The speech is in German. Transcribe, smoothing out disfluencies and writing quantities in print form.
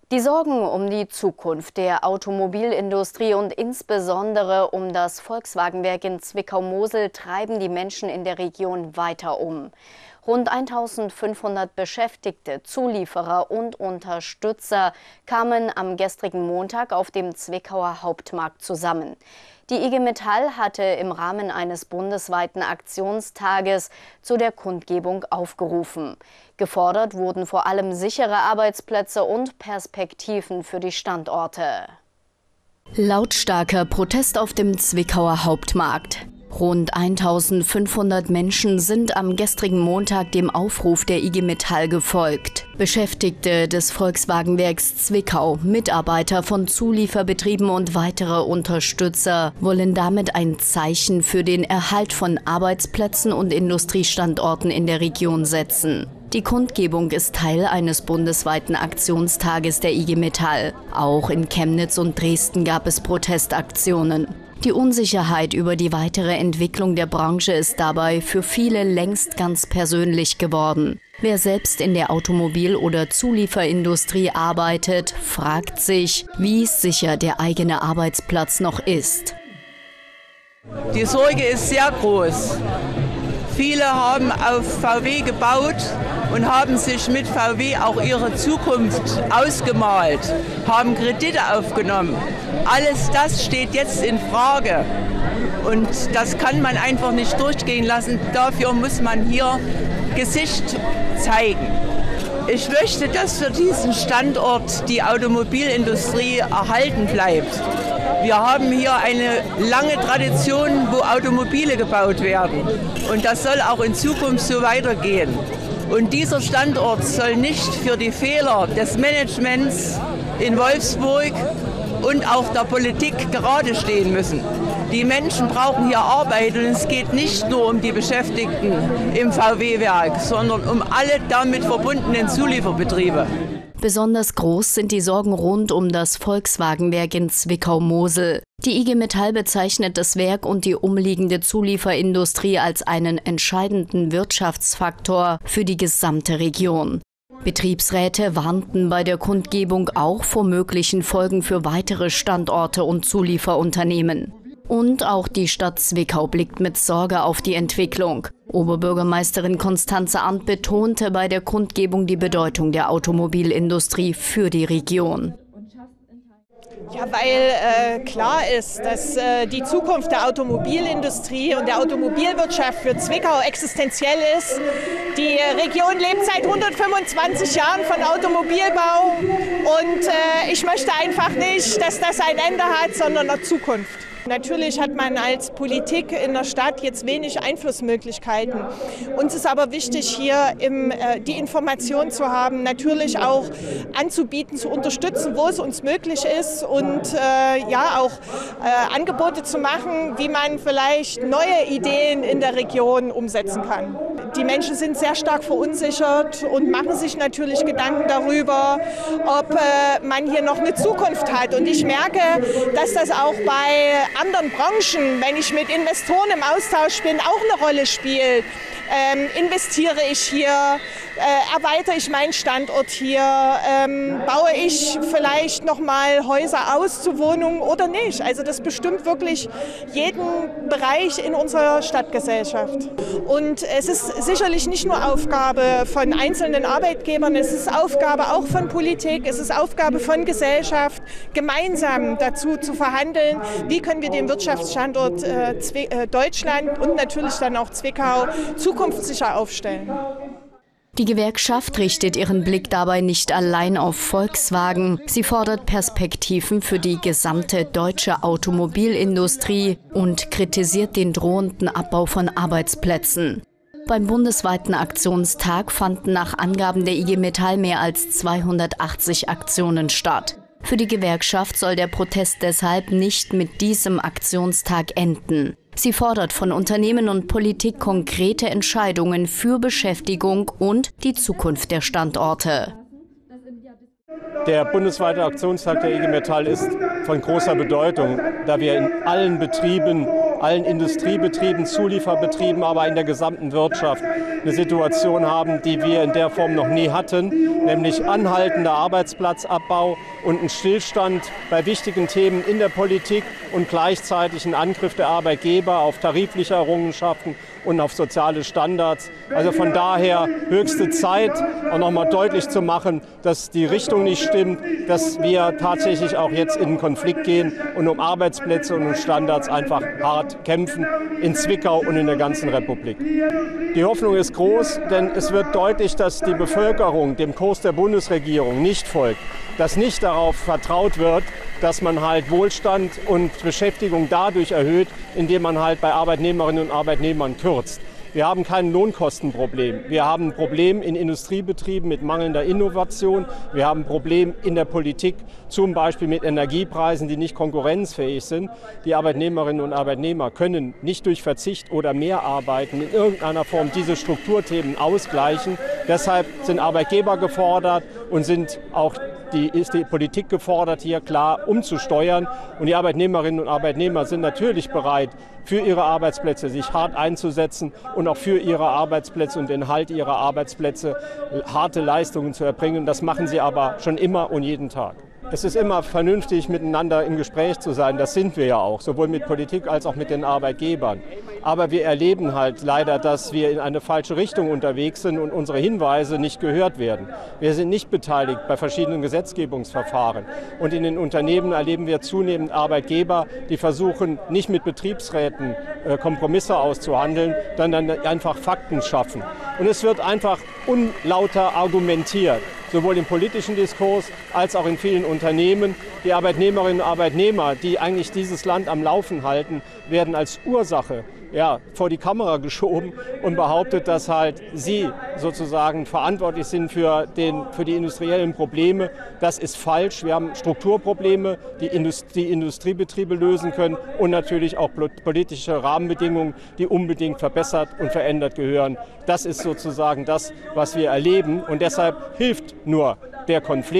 Die Sorgen um die Zukunft der Automobilindustrie und insbesondere um das Volkswagenwerk in Zwickau-Mosel treiben die Menschen in der Region weiter um. Rund 1500 Beschäftigte, Zulieferer und Unterstützer kamen am gestrigen Montag auf dem Zwickauer Hauptmarkt zusammen. Die IG Metall hatte im Rahmen eines bundesweiten Aktionstages zu der Kundgebung aufgerufen. Gefordert wurden vor allem sichere Arbeitsplätze und Perspektiven für die Standorte. Lautstarker Protest auf dem Zwickauer Hauptmarkt. Rund 1500 Menschen sind am gestrigen Montag dem Aufruf der IG Metall gefolgt. Beschäftigte des Volkswagenwerks Zwickau, Mitarbeiter von Zulieferbetrieben und weitere Unterstützer wollen damit ein Zeichen für den Erhalt von Arbeitsplätzen und Industriestandorten in der Region setzen. Die Kundgebung ist Teil eines bundesweiten Aktionstages der IG Metall. Auch in Chemnitz und Dresden gab es Protestaktionen. Die Unsicherheit über die weitere Entwicklung der Branche ist dabei für viele längst ganz persönlich geworden. Wer selbst in der Automobil- oder Zulieferindustrie arbeitet, fragt sich, wie sicher der eigene Arbeitsplatz noch ist. Die Sorge ist sehr groß. Viele haben auf VW gebaut und haben sich mit VW auch ihre Zukunft ausgemalt, haben Kredite aufgenommen. Alles das steht jetzt in Frage und das kann man einfach nicht durchgehen lassen. Dafür muss man hier Gesicht zeigen. Ich möchte, dass für diesen Standort die Automobilindustrie erhalten bleibt. Wir haben hier eine lange Tradition, wo Automobile gebaut werden. Und das soll auch in Zukunft so weitergehen. Und dieser Standort soll nicht für die Fehler des Managements in Wolfsburg und auch der Politik gerade stehen müssen. Die Menschen brauchen hier Arbeit und es geht nicht nur um die Beschäftigten im VW-Werk, sondern um alle damit verbundenen Zulieferbetriebe. Besonders groß sind die Sorgen rund um das Volkswagenwerk in Zwickau-Mosel. Die IG Metall bezeichnet das Werk und die umliegende Zulieferindustrie als einen entscheidenden Wirtschaftsfaktor für die gesamte Region. Betriebsräte warnten bei der Kundgebung auch vor möglichen Folgen für weitere Standorte und Zulieferunternehmen. Und auch die Stadt Zwickau blickt mit Sorge auf die Entwicklung. Oberbürgermeisterin Constanze Arndt betonte bei der Kundgebung die Bedeutung der Automobilindustrie für die Region. Ja, weil klar ist, dass die Zukunft der Automobilindustrie und der Automobilwirtschaft für Zwickau existenziell ist. Die Region lebt seit 125 Jahren von Automobilbau und ich möchte einfach nicht, dass das ein Ende hat, sondern eine Zukunft. Natürlich hat man als Politik in der Stadt jetzt wenig Einflussmöglichkeiten. Uns ist aber wichtig, hier die Information zu haben, natürlich auch anzubieten, zu unterstützen, wo es uns möglich ist und auch Angebote zu machen, wie man vielleicht neue Ideen in der Region umsetzen kann. Die Menschen sind sehr stark verunsichert und machen sich natürlich Gedanken darüber, ob man hier noch eine Zukunft hat. Und ich merke, dass das auch bei anderen Branchen, wenn ich mit Investoren im Austausch bin, auch eine Rolle spielt. Investiere ich hier, erweitere ich meinen Standort hier, baue ich vielleicht noch mal Häuser aus zu Wohnungen oder nicht. Also das bestimmt wirklich jeden Bereich in unserer Stadtgesellschaft. Und es ist sicherlich nicht nur Aufgabe von einzelnen Arbeitgebern, es ist Aufgabe auch von Politik, es ist Aufgabe von Gesellschaft, gemeinsam dazu zu verhandeln, wie können wir den Wirtschaftsstandort Deutschland und natürlich dann auch Zwickau zukunftssicher aufstellen. Die Gewerkschaft richtet ihren Blick dabei nicht allein auf Volkswagen. Sie fordert Perspektiven für die gesamte deutsche Automobilindustrie und kritisiert den drohenden Abbau von Arbeitsplätzen. Beim bundesweiten Aktionstag fanden nach Angaben der IG Metall mehr als 280 Aktionen statt. Für die Gewerkschaft soll der Protest deshalb nicht mit diesem Aktionstag enden. Sie fordert von Unternehmen und Politik konkrete Entscheidungen für Beschäftigung und die Zukunft der Standorte. Der bundesweite Aktionstag der IG Metall ist von großer Bedeutung, da wir in allen Betrieben allen Industriebetrieben, Zulieferbetrieben, aber in der gesamten Wirtschaft eine Situation haben, die wir in der Form noch nie hatten, nämlich anhaltender Arbeitsplatzabbau und ein Stillstand bei wichtigen Themen in der Politik und gleichzeitig ein Angriff der Arbeitgeber auf tarifliche Errungenschaften und auf soziale Standards. Also von daher höchste Zeit, auch nochmal deutlich zu machen, dass die Richtung nicht stimmt, dass wir tatsächlich auch jetzt in einen Konflikt gehen und um Arbeitsplätze und um Standards einfach hart kämpfen, in Zwickau und in der ganzen Republik. Die Hoffnung ist groß, denn es wird deutlich, dass die Bevölkerung dem Kurs der Bundesregierung nicht folgt, dass nicht darauf vertraut wird, dass man halt Wohlstand und Beschäftigung dadurch erhöht, indem man halt bei Arbeitnehmerinnen und Arbeitnehmern kürzt. Wir haben kein Lohnkostenproblem. Wir haben ein Problem in Industriebetrieben mit mangelnder Innovation. Wir haben ein Problem in der Politik, zum Beispiel mit Energiepreisen, die nicht konkurrenzfähig sind. Die Arbeitnehmerinnen und Arbeitnehmer können nicht durch Verzicht oder mehr arbeiten in irgendeiner Form diese Strukturthemen ausgleichen. Deshalb sind Arbeitgeber gefordert und sind auch ist die Politik gefordert, hier klar umzusteuern. Und die Arbeitnehmerinnen und Arbeitnehmer sind natürlich bereit, für ihre Arbeitsplätze sich hart einzusetzen und auch für ihre Arbeitsplätze und den Halt ihrer Arbeitsplätze harte Leistungen zu erbringen. Das machen sie aber schon immer und jeden Tag. Es ist immer vernünftig, miteinander im Gespräch zu sein. Das sind wir ja auch, sowohl mit Politik als auch mit den Arbeitgebern. Aber wir erleben halt leider, dass wir in eine falsche Richtung unterwegs sind und unsere Hinweise nicht gehört werden. Wir sind nicht beteiligt bei verschiedenen Gesetzgebungsverfahren. Und in den Unternehmen erleben wir zunehmend Arbeitgeber, die versuchen, nicht mit Betriebsräten Kompromisse auszuhandeln, sondern einfach Fakten schaffen. Und es wird einfach unlauter argumentiert, sowohl im politischen Diskurs als auch in vielen Unternehmen. Die Arbeitnehmerinnen und Arbeitnehmer, die eigentlich dieses Land am Laufen halten, werden als Ursache vor die Kamera geschoben und behauptet, dass halt sie sozusagen verantwortlich sind für die industriellen Probleme. Das ist falsch. Wir haben Strukturprobleme, die Industriebetriebe lösen können und natürlich auch politische Rahmenbedingungen, die unbedingt verbessert und verändert gehören. Das ist sozusagen das, was wir erleben und deshalb hilft nur der Konflikt.